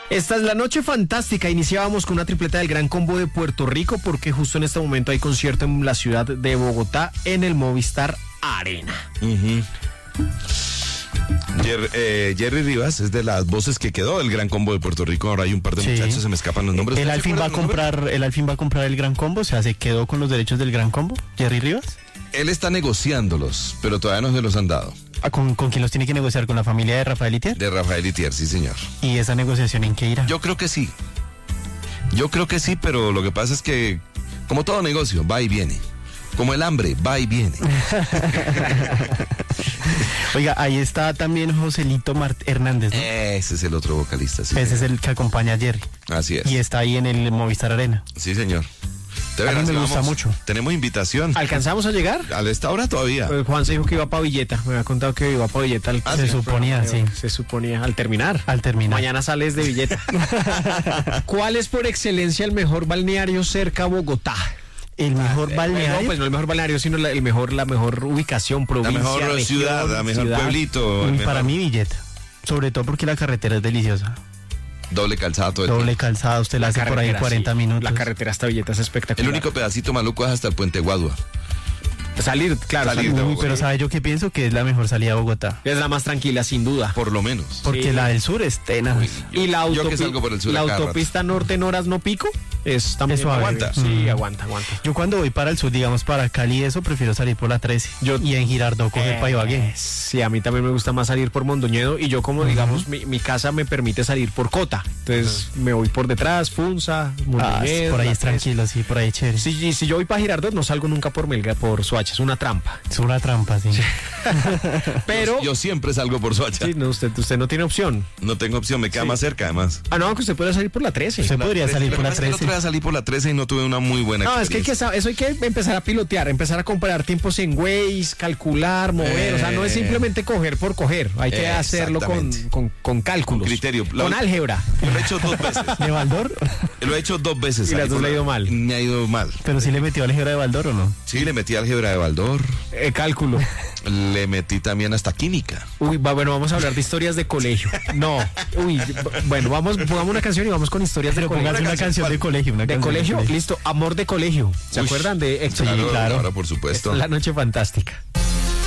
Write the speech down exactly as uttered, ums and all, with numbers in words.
Esta es la noche fantástica. Iniciábamos con una tripleta del Gran Combo de Puerto Rico porque justo en este momento hay concierto en la ciudad de Bogotá en el Movistar Arena. Uh-huh. Jer, eh, Jerry Rivas es de las voces que quedó del Gran Combo de Puerto Rico. Ahora hay un par de sí. muchachos, se me escapan los nombres. El Alfin va a comprar, el Alfin va a comprar el Gran Combo, o sea, se quedó con los derechos del Gran Combo, Jerry Rivas. Él está negociándolos, pero todavía no se los han dado. ¿Con, ¿Con quién los tiene que negociar? ¿Con la familia de Rafael Itier? De Rafael Itier, sí, señor. ¿Y esa negociación en qué irá? Yo creo que sí. Yo creo que sí, pero lo que pasa es que, como todo negocio, va y viene. Como el hambre, va y viene. Oiga, ahí está también Joselito Mart Hernández, ¿no? Ese es el otro vocalista, sí. Ese señor. es el que acompaña a Jerry. Así es. Y está ahí en el Movistar Arena. Sí, señor. A mí me gusta vamos, mucho. Tenemos invitación. ¿Alcanzamos a llegar? A esta hora todavía. Pues Juan se dijo que iba para Villeta. Me había contado que iba para Villeta. Al... Ah, se sí, suponía, pero, sí. Se suponía, al terminar. Al terminar. Mañana sales de Villeta. ¿Cuál es por excelencia el mejor balneario cerca a Bogotá? El mejor ah, balneario. No, pues no el mejor balneario, sino la, el mejor, la mejor ubicación, provincia, la mejor región, ciudad, la mejor ciudad. pueblito. Uy, mejor... Para mí Villeta. Sobre todo porque la carretera es deliciosa. Doble calzada todo el Doble tiempo. calzada, usted la, la hace por ahí en cuarenta sí. minutos. La carretera hasta Villeta es espectacular. El único pedacito maluco es hasta el Puente Guadua. Salir, claro. Salir salir. Uy, pero ¿sabe yo qué pienso? Que es la mejor salida a Bogotá. Es la más tranquila, sin duda. Por lo menos. Porque sí. la del sur es tenaz. Uy, yo, y la, yo autopi que salgo por el sur la cada autopista rato. norte en horas no pico es también Eso aguanta. Sí, mm. aguanta, aguanta. Yo cuando voy para el sur, digamos para Cali, eso prefiero salir por la trece. Yo, y en Girardot coger eh, para Ibagué. Sí, a mí también me gusta más salir por Mondoñedo y yo como uh-huh. digamos, mi, mi casa me permite salir por Cota. Entonces uh-huh. me voy por detrás, Funza, Mondoñedo. Ah, por ahí es tranquilo, sí, por ahí chévere. Si, si, si yo voy para Girardot no salgo nunca por Melgar, por Soacha, es una trampa. Es una trampa, sí. sí. Pero yo, yo siempre salgo por Soacha. Sí, no, usted, usted no tiene opción. No tengo opción, me queda sí. más cerca además. Ah, no, que usted puede salir por la trece. Usted la podría trece, salir por la trece. El otro día salí por la trece y no tuve una muy buena no, experiencia. es que, hay que eso hay que empezar a pilotear, empezar a comparar tiempos en Waze, calcular, mover, eh, o sea, no es simplemente coger por coger, hay que hacerlo con, con, con cálculos. Con criterio. Con lo, álgebra. Lo he hecho dos veces. ¿De Baldor? Lo he hecho dos veces. Y las dos le ha ido mal. Me ha ido mal. ¿Pero sí le metió álgebra de Baldor o no? Sí, le metí álgebra de Baldor. Eh, cálculo. Le metí también hasta química. Uy, va, bueno, vamos a hablar de historias de colegio. No, uy, bueno, vamos, pongamos una canción y vamos con historias de Pero colegio. Póngase una canción de colegio. Una ¿De canción colegio? de colegio. Listo, Amor de colegio. ¿Se Uy, acuerdan de Héctor? Claro, Sí, claro. claro, por supuesto. Esta es la noche fantástica.